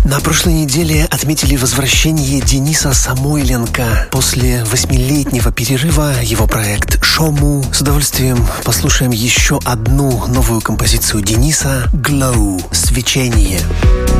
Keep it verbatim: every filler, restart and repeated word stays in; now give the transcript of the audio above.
На прошлой неделе отметили возвращение Дениса Самойленко. После восьмилетнего перерыва его проект «Шому». С удовольствием послушаем еще одну новую композицию Дениса «Glow» — «Свечение».